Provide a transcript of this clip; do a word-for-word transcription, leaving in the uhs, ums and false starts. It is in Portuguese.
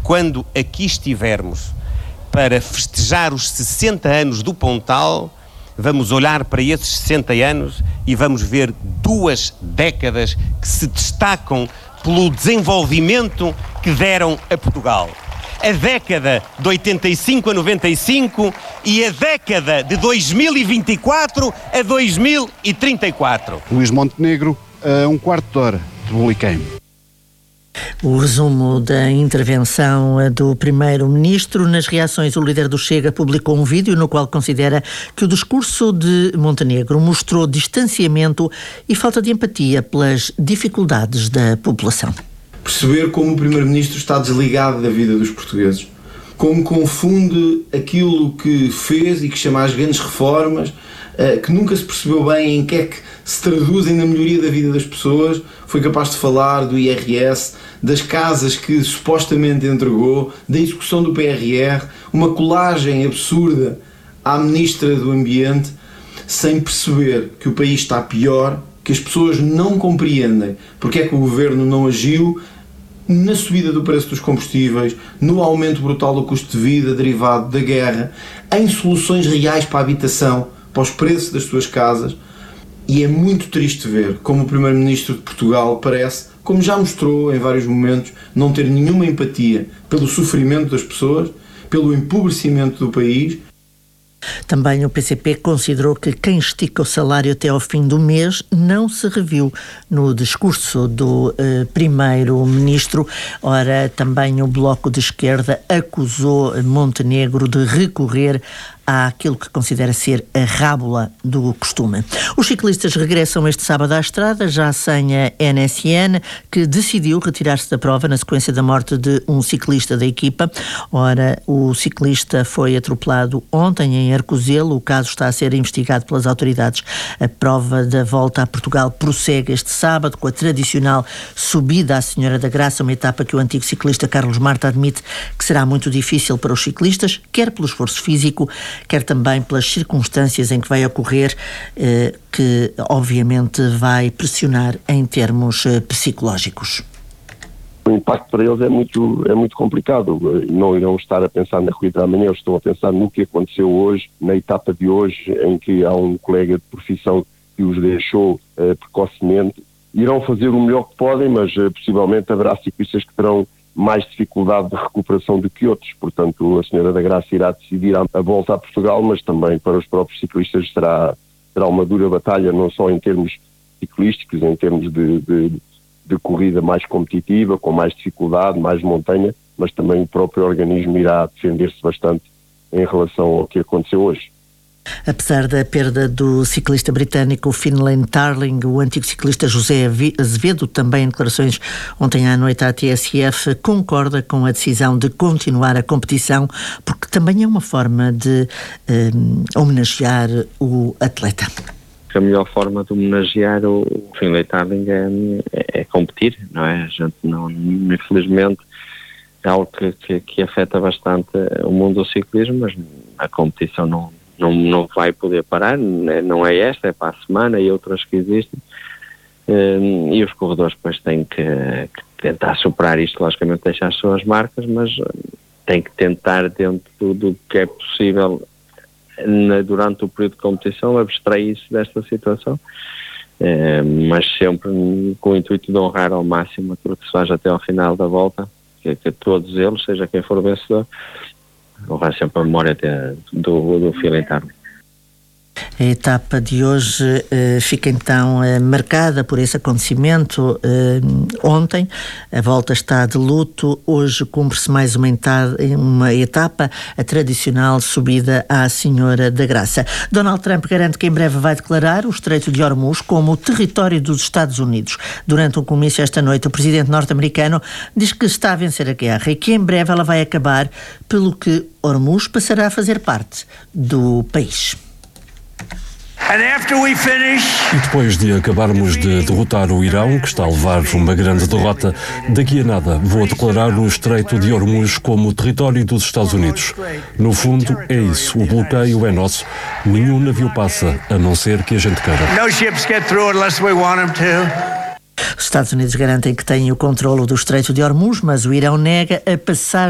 quando aqui estivermos para festejar os sessenta anos do Pontal, vamos olhar para esses sessenta anos e vamos ver duas décadas que se destacam pelo desenvolvimento que deram a Portugal. A década de oitenta e cinco a noventa e cinco e a década de dois mil e vinte e quatro a dois mil e trinta e quatro. Luís Montenegro, a um quarto de hora de Bulicame. O resumo da intervenção do Primeiro-Ministro. Nas reações, o líder do Chega publicou um vídeo no qual considera que o discurso de Montenegro mostrou distanciamento e falta de empatia pelas dificuldades da população. Perceber como o Primeiro-Ministro está desligado da vida dos portugueses, como confunde aquilo que fez e que chama as grandes reformas, que nunca se percebeu bem em que é que se traduzem na melhoria da vida das pessoas. Foi capaz de falar do I R S, das casas que supostamente entregou, da execução do P R R, uma colagem absurda à Ministra do Ambiente, sem perceber que o país está pior, que as pessoas não compreendem porque é que o Governo não agiu na subida do preço dos combustíveis, no aumento brutal do custo de vida derivado da guerra, em soluções reais para a habitação, para os preços das suas casas. E é muito triste ver como o Primeiro-Ministro de Portugal parece, como já mostrou em vários momentos, não ter nenhuma empatia pelo sofrimento das pessoas, pelo empobrecimento do país. Também o P C P considerou que quem estica o salário até ao fim do mês não se reviu no discurso do eh, Primeiro-Ministro. Ora, também o Bloco de Esquerda acusou Montenegro de recorrer àquilo que considera ser a rábula do costume. Os ciclistas regressam este sábado à estrada, já sem a N S N, que decidiu retirar-se da prova na sequência da morte de um ciclista da equipa. Ora, o ciclista foi atropelado ontem em Arcozelo. O caso está a ser investigado pelas autoridades. A prova da Volta a Portugal prossegue este sábado com a tradicional subida à Senhora da Graça, uma etapa que o antigo ciclista Carlos Marta admite que será muito difícil para os ciclistas, quer pelo esforço físico, quer também pelas circunstâncias em que vai ocorrer, eh, que obviamente vai pressionar em termos eh, psicológicos. O impacto para eles é muito, é muito complicado. Não irão estar a pensar na corrida amanhã, eles estão a pensar no que aconteceu hoje, na etapa de hoje, em que há um colega de profissão que os deixou eh, precocemente. Irão fazer o melhor que podem, mas eh, possivelmente haverá ciclistas que terão mais dificuldade de recuperação do que outros. Portanto, a Senhora da Graça irá decidir a volta a Portugal, mas também para os próprios ciclistas será, será uma dura batalha, não só em termos ciclísticos, em termos de, de, de corrida mais competitiva, com mais dificuldade, mais montanha, mas também o próprio organismo irá defender-se bastante em relação ao que aconteceu hoje. Apesar da perda do ciclista britânico Finlay Tarling, o antigo ciclista José Azevedo, também em declarações ontem à noite à T S F, concorda com a decisão de continuar a competição, porque também é uma forma de eh, homenagear o atleta. A melhor forma de homenagear o Finlay Tarling é, é, é competir, não é? A gente não, infelizmente, é algo que, que, que afeta bastante o mundo do ciclismo, mas a competição não Não, não vai poder parar, não é esta, é para a semana e outras que existem, um, e os corredores depois têm que, que tentar superar isto, logicamente deixar as suas marcas, mas têm que tentar, dentro do que é possível na, durante o período de competição, abstrair-se desta situação, um, mas sempre com o intuito de honrar ao máximo aquilo que se faz até ao final da volta, que, que todos eles, seja quem for o vencedor, honrar sempre a memória de, do, do Finlay Tarling. A etapa de hoje eh, fica então eh, marcada por esse acontecimento. Eh, ontem a volta está de luto, hoje cumpre-se mais uma, entada, uma etapa, a tradicional subida à Senhora da Graça. Donald Trump garante que em breve vai declarar o Estreito de Hormuz como território dos Estados Unidos. Durante um comício esta noite, o presidente norte-americano diz que está a vencer a guerra e que em breve ela vai acabar, pelo que Hormuz passará a fazer parte do país. E depois de acabarmos de derrotar o Irão, que está a levar uma grande derrota, daqui a nada vou declarar o Estreito de Hormuz como território dos Estados Unidos. No fundo, é isso. O bloqueio é nosso. Nenhum navio passa, a não ser que a gente queira. Os Estados Unidos garantem que têm o controlo do Estreito de Hormuz, mas o Irão nega a passagem